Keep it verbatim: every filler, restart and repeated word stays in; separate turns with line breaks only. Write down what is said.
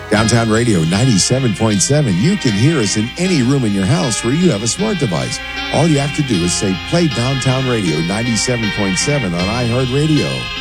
Downtown Radio ninety-seven point seven. You can hear us in any room in your house where you have a smart device. All you have to do is say, play Downtown Radio ninety-seven point seven on iHeartRadio.